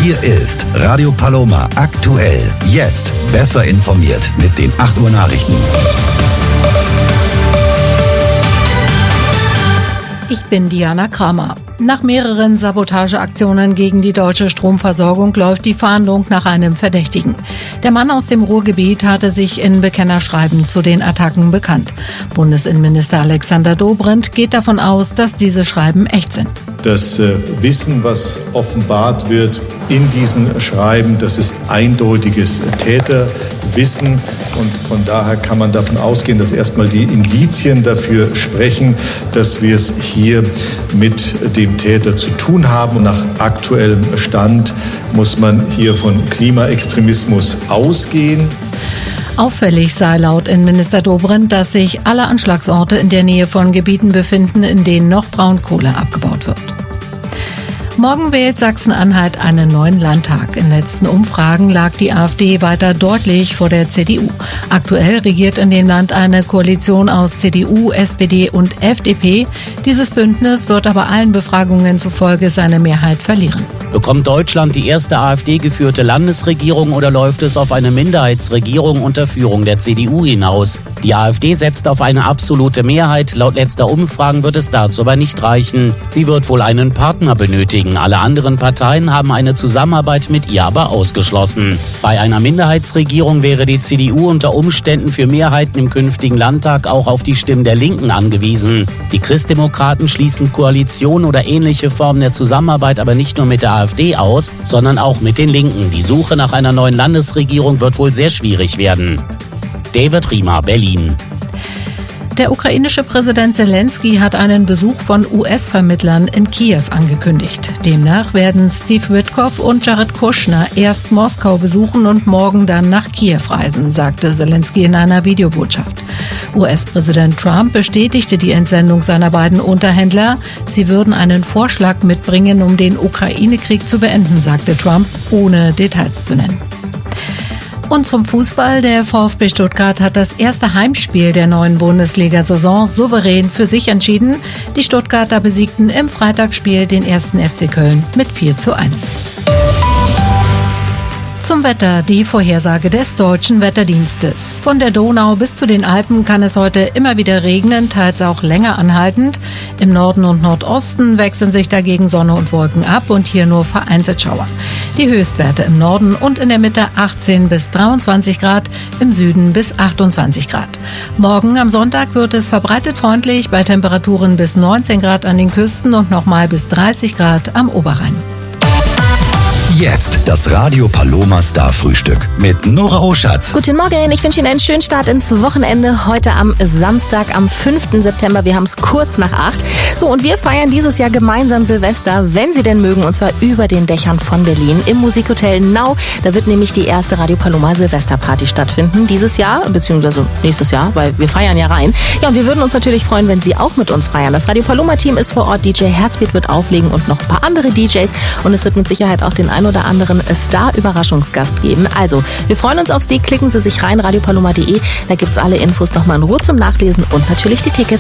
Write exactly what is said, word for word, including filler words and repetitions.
Hier ist Radio Paloma aktuell. Jetzt besser informiert mit den acht Uhr Nachrichten. Ich bin Diana Kramer. Nach mehreren Sabotageaktionen gegen die deutsche Stromversorgung läuft die Fahndung nach einem Verdächtigen. Der Mann aus dem Ruhrgebiet hatte sich in Bekennerschreiben zu den Attacken bekannt. Bundesinnenminister Alexander Dobrindt geht davon aus, dass diese Schreiben echt sind. Das äh, Wissen, was offenbart wird in diesen Schreiben, das ist eindeutiges Täterwissen. Und von daher kann man davon ausgehen, dass erstmal die Indizien dafür sprechen, dass wir es hier mit dem Täter zu tun haben. Und nach aktuellem Stand muss man hier von Klimaextremismus ausgehen. Auffällig sei laut Innenminister Dobrindt, dass sich alle Anschlagsorte in der Nähe von Gebieten befinden, in denen noch Braunkohle abgebaut wird. Morgen wählt Sachsen-Anhalt einen neuen Landtag. In letzten Umfragen lag die AfD weiter deutlich vor der C D U. Aktuell regiert in dem Land eine Koalition aus C D U, S P D und F D P. Dieses Bündnis wird aber allen Befragungen zufolge seine Mehrheit verlieren. Bekommt Deutschland die erste AfD-geführte Landesregierung oder läuft es auf eine Minderheitsregierung unter Führung der C D U hinaus? Die AfD setzt auf eine absolute Mehrheit. Laut letzter Umfragen wird es dazu aber nicht reichen. Sie wird wohl einen Partner benötigen. Alle anderen Parteien haben eine Zusammenarbeit mit ihr aber ausgeschlossen. Bei einer Minderheitsregierung wäre die C D U unter Umständen für Mehrheiten im künftigen Landtag auch auf die Stimmen der Linken angewiesen. Die Christdemokraten schließen Koalitionen oder ähnliche Formen der Zusammenarbeit aber nicht nur mit der AfD aus, sondern auch mit den Linken. Die Suche nach einer neuen Landesregierung wird wohl sehr schwierig werden. David Riemer, Berlin. Der ukrainische Präsident Zelensky hat einen Besuch von U S-Vermittlern in Kiew angekündigt. Demnach werden Steve Witkoff und Jared Kushner erst Moskau besuchen und morgen dann nach Kiew reisen, sagte Zelensky in einer Videobotschaft. U S-Präsident Trump bestätigte die Entsendung seiner beiden Unterhändler. Sie würden einen Vorschlag mitbringen, um den Ukraine-Krieg zu beenden, sagte Trump, ohne Details zu nennen. Und zum Fußball. Der VfB Stuttgart hat das erste Heimspiel der neuen Bundesliga-Saison souverän für sich entschieden. Die Stuttgarter besiegten im Freitagsspiel den ersten F C Köln mit vier zu eins. Zum Wetter, die Vorhersage des Deutschen Wetterdienstes. Von der Donau bis zu den Alpen kann es heute immer wieder regnen, teils auch länger anhaltend. Im Norden und Nordosten wechseln sich dagegen Sonne und Wolken ab und hier nur vereinzelt Schauer. Die Höchstwerte im Norden und in der Mitte achtzehn bis dreiundzwanzig Grad, im Süden bis achtundzwanzig Grad. Morgen am Sonntag wird es verbreitet freundlich bei Temperaturen bis neunzehn Grad an den Küsten und nochmal bis dreißig Grad am Oberrhein. Jetzt das Radio Paloma Star Frühstück mit Nora Oschatz. Guten Morgen, ich wünsche Ihnen einen schönen Start ins Wochenende. Heute am Samstag, am fünften September. Wir haben es kurz nach acht. So, und wir feiern dieses Jahr gemeinsam Silvester, wenn Sie denn mögen, und zwar über den Dächern von Berlin im Musikhotel Nau. Da wird nämlich die erste Radio Paloma Silvesterparty stattfinden. Dieses Jahr, beziehungsweise nächstes Jahr, weil wir feiern ja rein. Ja, und wir würden uns natürlich freuen, wenn Sie auch mit uns feiern. Das Radio Paloma Team ist vor Ort. D J Herzbeat wird auflegen und noch ein paar andere D Js. Und es wird mit Sicherheit auch den ein oder anderen Star-Überraschungsgast geben. Also, wir freuen uns auf Sie. Klicken Sie sich rein, radio paloma punkt de. Da gibt's alle Infos nochmal in Ruhe zum Nachlesen und natürlich die Tickets.